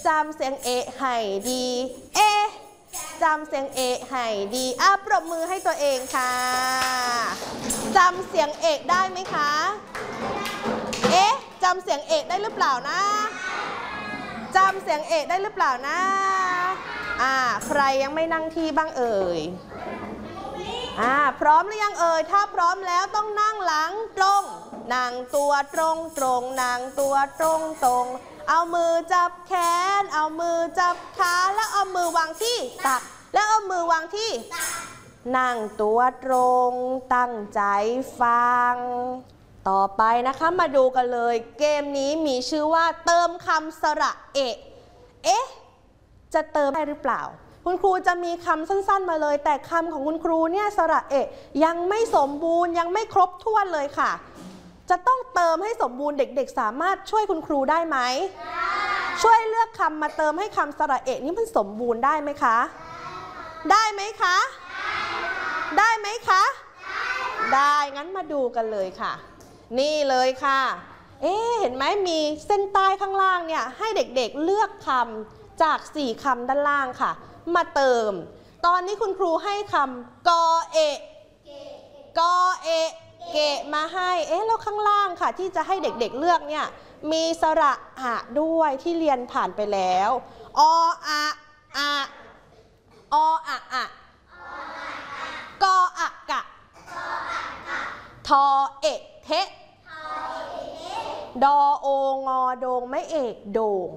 จำเสียงเอะให้ดีจำเสียงเอะให้ดีปรบมือให้ตัวเองค่ะจำเสียงเอะได้ไหมคะจำเสียงเอะได้หรือเปล่านะจำเสียงเอะได้หรือเปล่านะใครยังไม่นั่งที่บ้างเอ่ยพร้อมหรือยังเอ่ยถ้าพร้อมแล้วต้องนั่งหลังตรงนั่งตัวตรงตรงนั่งตัวตรงตรงเอามือจับแขนเอามือจับขาแล้วเอามือวางที่ตักแล้วเอามือวางที่นั่งตัวตรงตั้งใจฟังต่อไปนะคะมาดูกันเลยเกมนี้มีชื่อว่าเติมคำสระเอะจะเติมได้หรือเปล่าคุณครูจะมีคำสั้นๆมาเลยแต่คำของคุณครูเนี่ยสระเอะยังไม่สมบูรณ์ยังไม่ครบถ้วนเลยค่ะจะต้องเติมให้สมบูรณ์เด็กๆสามารถช่วยคุณครูได้ไหมช่วยเลือกคำมาเติมให้คำสระเอะนี้มันสมบูรณ์ได้ไหมคะได้ไหมคะได้ไหมคะได้งั้นมาดูกันเลยค่ะนี่เลยค่ะเห็นไหมมีเส้นใต้ข้างล่างเนี่ยให้เด็กๆเลือกคำจาก4คำด้านล่างค่ะมาเติมตอนนี้คุณครูให้คำกอเอะเกะมาให้แล้วข้างล่างค่ะที่จะให้เด็กๆเลือกเนี่ยมีสระอะด้วยที่เรียนผ่านไปแล้วออะกออะกะทอเอะเทะดอโองอโดงไม่เอกโด่ง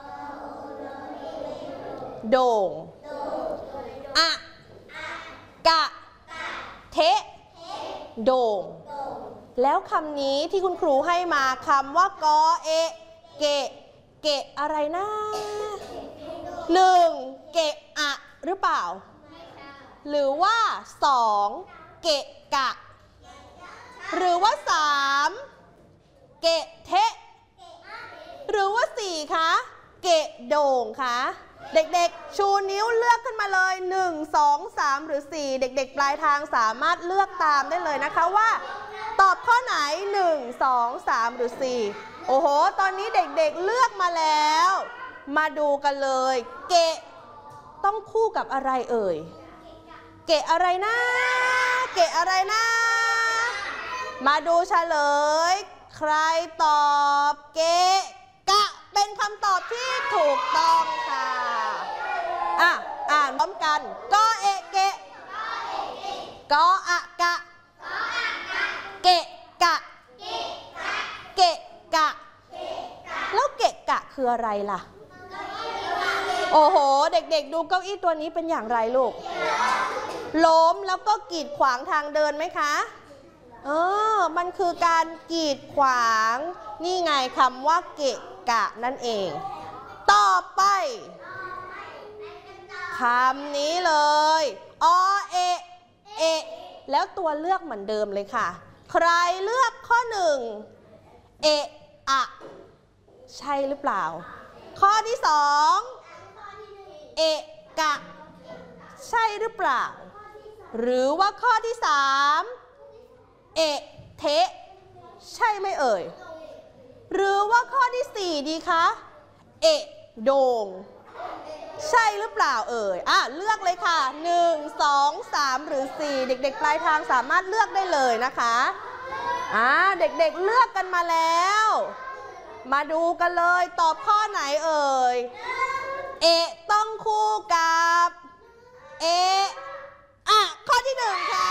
อะกะเทะโด่งแล้วคำนี้ที่คุณครูให้มาคำว่ากอเอะเกะอะไรนะ1เกะอะหรือเปล่าหรือว่า2เกะกะหรือว่า3เกะเทะหรือว่า4คะเกะโด่งคะเด็กๆชูนิ้วเลือกขึ้นมาเลย1 2 3หรือ4เด็กๆปลายทางสามารถเลือกตามได้เลยนะคะว่าตอบข้อไหน1 2 3หรือ4โอ้โหตอนนี้เด็กๆเลือกมาแล้วมาดูกันเลยเกะต้องคู่กับอะไรเอ่ยเกะอะไรนะมาดูเฉลยใครตอบเกะกะเป็นคำตอบที่ถูกต้องค่ะอ่านพร้อมกันกอเอะเกะกออะกะเกะกะแล้วเกะกะคืออะไรล่ะโอ้โหเด็กๆดูเก้าอี้ตัวนี้เป็นอย่างไรลูกล้มแล้วก็กีดขวางทางเดินไหมคะมันคือการกีดขวางนี่ไงคำว่าเกะกะนั่นเองต่อไปคำนี้เลยอเอะแล้วตัวเลือกเหมือนเดิมเลยค่ะใครเลือกข้อ1เอะอะใช่หรือเปล่าข้อที่2เอะกะใช่หรือเปล่าหรือว่าข้อที่3เอะเทะใช่ไหมเอ่ยหรือว่าข้อที่4ดีคะเอะโด่งใช่หรือเปล่าเอ่ยเลือกเลยค่ะ1 2 3หรือ4เด็กๆปลายทางสามารถเลือกได้เลยนะคะเด็กๆเลือกกันมาแล้วมาดูกันเลยตอบข้อไหนเอ่ยเอะต้องคู่กับข้อที่1ค่ะ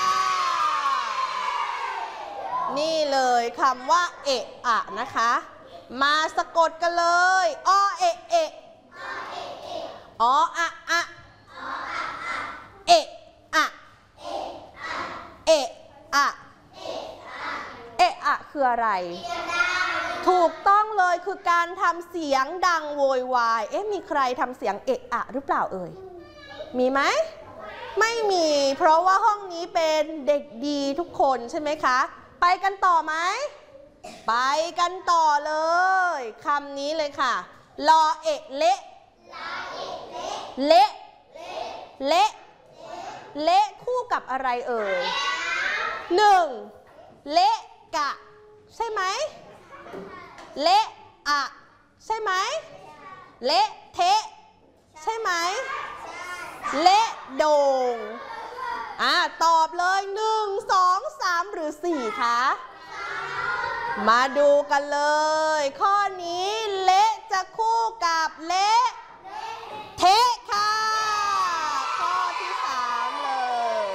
นี่เลยคำว่าเอะอะนะคะมาสะกดกันเลยอเอะเอะออะอะเอะอะเอะอะเอะอะคืออะไรถูกต้องเลยคือการทำเสียงดังโวยวายมีใครทำเสียงเอะอะหรือเปล่าเอ่ยมีไหมไม่มีเพราะว่าห้องนี้เป็นเด็กดีทุกคนใช่ไหมคะไปกันต่อไหมไปกันต่อเลยคำนี้เลยค่ะลอเอะเละเละคู่กับอะไรเอ่ย1เละกะใช่ไหมเละอะใช่ไหมเละเทะใช่ไหมเละโด่งตอบเลย1 2 3หรือ4คะมาดูกันเลยข้อนี้เละจะคู่กับเละเทะค่ะข้อที่3เลย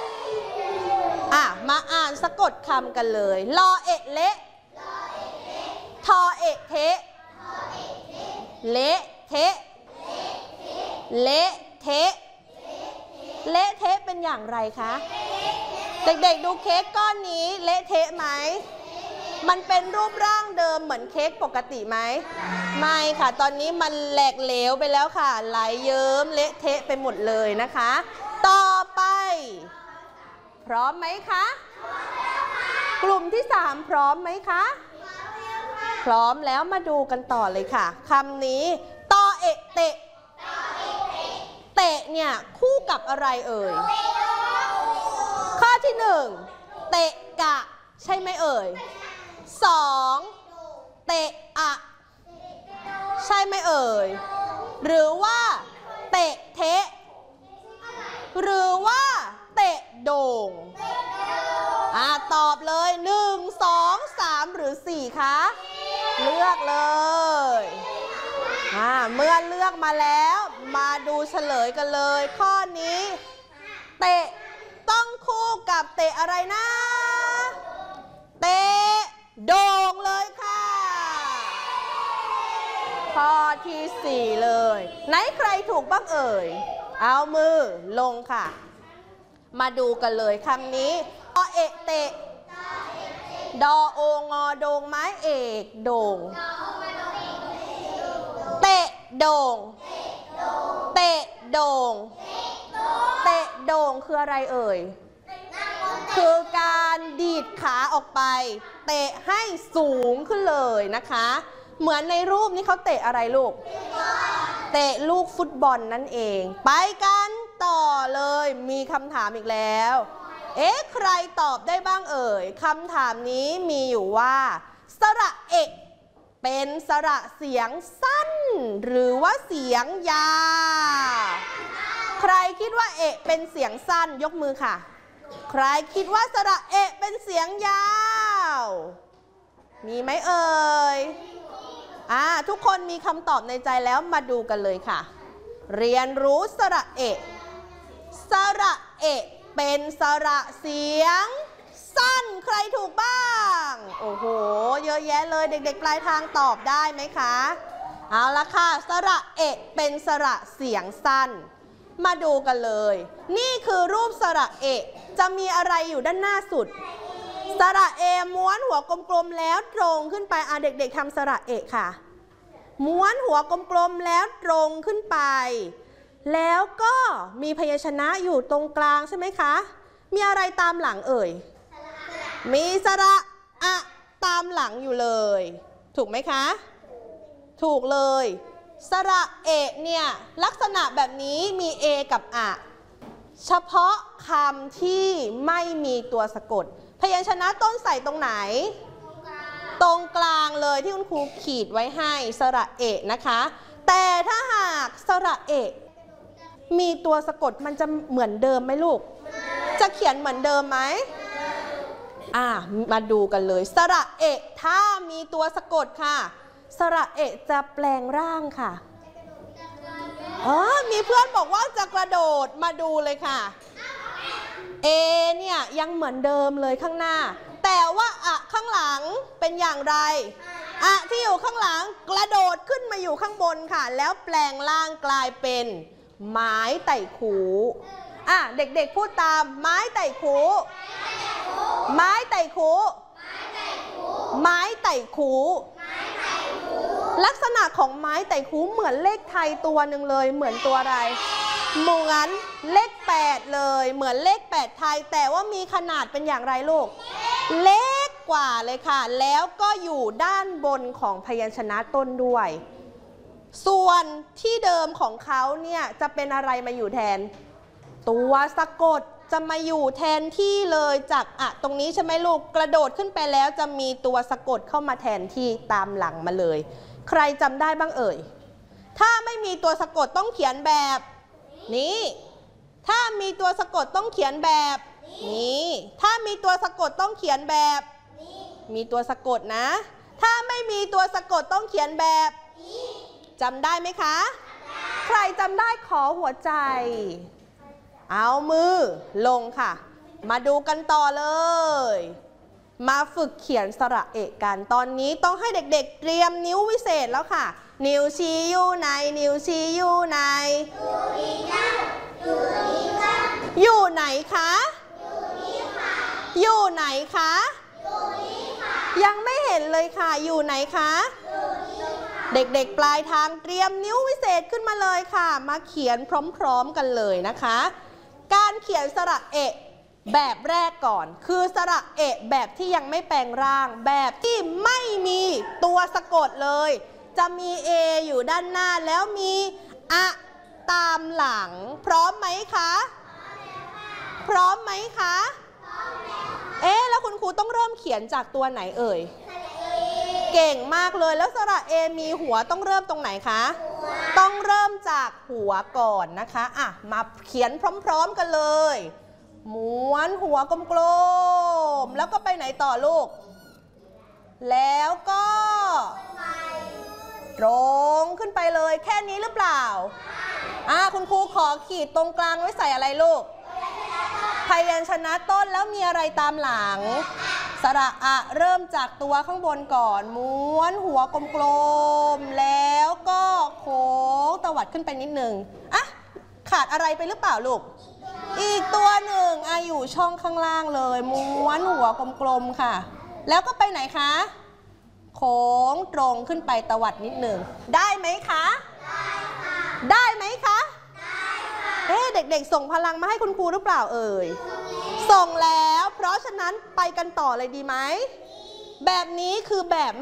มาอ่านสะกดคำกันเลยลอเอะเละทอเอะเทะเละเทะเละเทะเละเทะเป็นอย่างไรคะเด็กๆดูเค้กก้อนนี้เละเทะไหมมันเป็นรูปร่างเดิมเหมือนเค้กปกติไหมไม่ค่ะตอนนี้มันแหลกเหลวไปแล้วค่ะไหลเยิ้มเละเทะไปหมดเลยนะคะต่อไปพร้อมไหมคะกลุ่มที่3พร้อมไหมคะพร้อมแล้วมาดูกันต่อเลยค่ะคำนี้ตอเอะเตะเตะเนี่ยคู่กับอะไรเอ่ยข้อที่1เตะกะใช่ไหมเอ่ย2เตะอะใช่ไหมเอ่ยหรือว่าเตะเทะหรือว่าเตะโด่งตอบเลย1 2 3หรือ4คะเลือกเลยเมื่อเลือกมาแล้วมาดูเฉลยกันเลยข้อนี้เตะต้องคู่กับเตะอะไรนะเตะโด่งเลยค่ะข้อที่4เลยไหนใครถูกบ้างเอ่ยเอามือลงค่ะมาดูกันเลยคำนี้อเอะเตะดอโองอโดงไม้เอกโด่งเตะโด่งเตะโด่งเตะโด่งคืออะไรเอ่ยคือการดีดขาออกไปเตะให้สูงขึ้นเลยนะคะเหมือนในรูปนี้เขาเตะอะไรลูกเตะลูกฟุตบอลนั่นเองไปกันต่อเลยมีคำถามอีกแล้วใครตอบได้บ้างเอ่ยคำถามนี้มีอยู่ว่าสระเอะเป็นสระเสียงสั้นหรือว่าเสียงยาวใครคิดว่าเอะเป็นเสียงสั้นยกมือค่ะใครคิดว่าสระเอะเป็นเสียงยาวมีไหมเอ่ยทุกคนมีคำตอบในใจแล้วมาดูกันเลยค่ะเรียนรู้สระเอะสระเอะเป็นสระเสียงสั้นใครถูกบ้างโอ้โหเยอะแยะเลยเด็กๆปลายทางตอบได้ไหมคะเอาละค่ะสระเอะเป็นสระเสียงสั้นมาดูกันเลยนี่คือรูปสระเอะจะมีอะไรอยู่ด้านหน้าสุดสระเอม้วนหัวกลมๆแล้วตรงขึ้นไปเด็กๆทำสระเอะค่ะม้วนหัวกลมๆแล้วตรงขึ้นไปแล้วก็มีพยัญชนะอยู่ตรงกลางใช่ไหมคะมีอะไรตามหลังเอ่ยมีสระอะตามหลังอยู่เลยถูกไหมคะถูกเลยสระเอะเนี่ยลักษณะแบบนี้มีเอกับอะเฉพาะคำที่ไม่มีตัวสะกดพยัญชนะต้นใส่ตรงไหนตรงกลางเลยที่คุณครูขีดไว้ให้สระเอะนะคะแต่ถ้าหากสระเอะมีตัวสะกดมันจะเหมือนเดิมไหมลูกจะเขียนเหมือนเดิมไหมมาดูกันเลยสระเอะถ้ามีตัวสะกดค่ะสระเอะจะแปลงร่างค่ะมีเพื่อนบอกว่าจะกระโดดมาดูเลยค่ะเอเนี่ยยังเหมือนเดิมเลยข้างหน้าแต่ว่าอะข้างหลังเป็นอย่างไรอะที่อยู่ข้างหลังกระโดดขึ้นมาอยู่ข้างบนค่ะแล้วแปลงร่างกลายเป็นไม้ไต่คูเด็กๆพูดตามไม้ไต่คูไม้ไต่คูไม้ไต่คูลักษณะของไม้ไต่คูเหมือนเลขไทยตัวหนึ่งเลยเหมือนตัวอะไรเหมือนเลข8เลยเหมือนเลข8ไทยแต่ว่ามีขนาดเป็นอย่างไรลูกเล็กกว่าเลยค่ะแล้วก็อยู่ด้านบนของพยัญชนะต้นด้วยส่วนที่เดิมของเขาเนี่ยจะเป็นอะไรมาอยู่แทนตัวสะกดจะมาอยู่แทนที่เลยจากตรงนี้ใช่ไหมลูกกระโดดขึ้นไปแล้วจะมีตัวสะกดเข้ามาแทนที่ตามหลังมาเลยใครจำได้บ้างเอ่ยถ้าไม่มีตัวสะกดต้องเขียนแบบนี้ถ้ามีตัวสะกดต้องเขียนแบบนี้ถ้ามีตัวสะกดต้องเขียนแบบมีตัวสะกดนะถ้าไม่มีตัวสะกดต้องเขียนแบบจำได้ไหมคะใครจำได้ขอหัวใจเอามือลงค่ะมาดูกันต่อเลยมาฝึกเขียนสระเอกกันตอนนี้ต้องให้เด็กๆเตรียมนิ้ววิเศษแล้วค่ะนิ้วชี้อยู่ไหนนิ้วชี้อยู่ไหนอยู่ไหนคะอยู่ไหนคะยังไม่เห็นเลยค่ะอยู่ไหนคะเด็กๆปลายทางเตรียมนิ้ววิเศษขึ้นมาเลยค่ะมาเขียนพร้อมๆกันเลยนะคะการเขียนสระเอกแบบแรกก่อนคือสระเอกแบบที่ยังไม่แปลงร่างแบบที่ไม่มีตัวสะกดเลยจะมี A อยู่ด้านหน้าแล้วมีอะตามหลังพร้อมไหมคะพร้อมไหมคะแล้วคุณครูต้องเริ่มเขียนจากตัวไหนเอ่ยเก่งมากเลยแล้วสระ A มีหัวต้องเริ่มตรงไหนคะต้องเริ่มจากหัวก่อนนะคะมาเขียนพร้อมๆกันเลยม้วนหัวกลมๆแล้วก็ไปไหนต่อลูกแล้วก็ตรงขึ้นไปเลยแค่นี้หรือเปล่าคุณครูขอขีดตรงกลางไว้ใส่อะไรลูกพยัญชนะต้นแล้วมีอะไรตามหลังสระอะเริ่มจากตัวข้างบนก่อนม้วนหัวกลมๆแล้วก็โค้งตวัดขึ้นไปนิดนึงขาดอะไรไปหรือเปล่าลูกอีกตัวหนึ่งอยู่ช่องข้างล่างเลยม้วนหัวกลมๆค่ะแล้วก็ไปไหนคะโค้งตรงขึ้นไปตวัดนิดหนึ่งได้ไหมคะได้ไหมคะเด็กๆส่งพลังมาให้คุณครูหรือเปล่าเอ่ยส่งแล้วเพราะฉะนั้นไปกันต่อเลยดีไหมแบบนี้คือแบบ